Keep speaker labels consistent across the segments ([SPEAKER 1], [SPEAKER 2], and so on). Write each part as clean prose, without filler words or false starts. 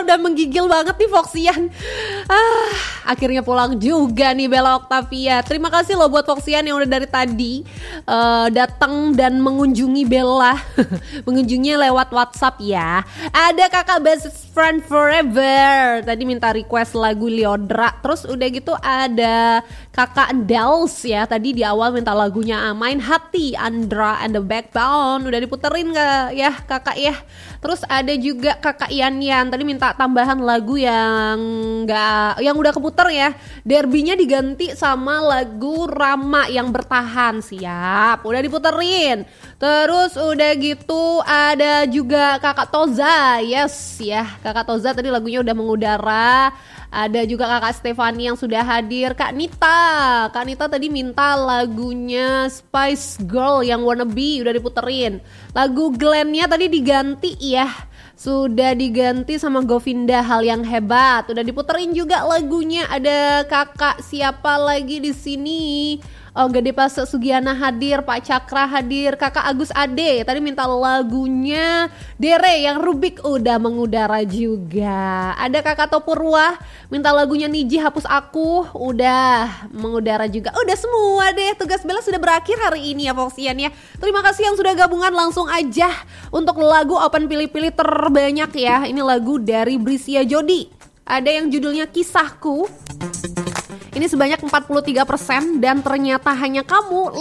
[SPEAKER 1] udah menggigil banget nih Foxian. Akhirnya pulang juga nih Bella Octavia. Terima kasih loh buat Foxian yang udah dari tadi datang dan mengunjungi Bella. Mengunjunginya lewat WhatsApp ya. Ada kakak best friend forever. Tadi minta request lagu Lyodra. Terus udah gitu ada kakak Dels ya. Tadi di awal minta lagunya Main Hati Andra and the Backbone. Udah diputerin gak ya kakak ya. Terus ada juga kakak Yan. Tadi minta tambahan lagu yang udah keputer ya. Derbynya diganti sama lagu Rama yang bertahan. Siap, udah diputerin. Terus udah gitu ada juga kakak Toza. Yes ya, kakak Toza tadi lagunya udah mengudara. Ada juga kakak Stefani yang sudah hadir. Kak Nita tadi minta lagunya Spice Girl yang Wannabe, udah diputerin. Lagu Glenn-nya tadi diganti ya, sudah diganti sama Govinda Hal Yang Hebat. Udah diputerin juga lagunya. Ada kakak siapa lagi di sini? Oh, Gede Pas Sugiana hadir, Pak Cakra hadir, kakak Agus Ade tadi minta lagunya Dere yang Rubik, udah mengudara juga. Ada kakak Topurwa minta lagunya Niji Hapus Aku, udah mengudara juga. Udah semua deh, tugas Bella sudah berakhir hari ini ya Foxian ya. Terima kasih yang sudah gabungan, langsung aja untuk lagu open pilih-pilih terbanyak ya. Ini lagu dari Brisia Jodi. Ada yang judulnya Kisahku. Ini sebanyak 43% dan ternyata hanya kamu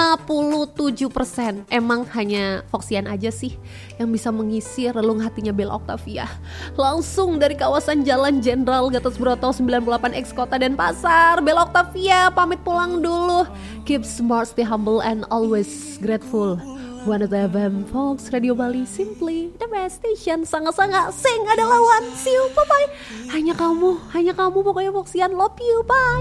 [SPEAKER 1] 57%. Emang hanya Foxian aja sih yang bisa mengisi relung hatinya Bella Octavia. Langsung dari kawasan Jalan Jenderal Gatot Subroto 98X Kota Denpasar, Bella Octavia pamit pulang dulu. Keep smart, stay humble and always grateful. One of the FM Fox Radio Bali, simply the best station. Sangat-sangat sing ada lawan. See you, bye-bye. Hanya kamu pokoknya Foxian, love you, bye.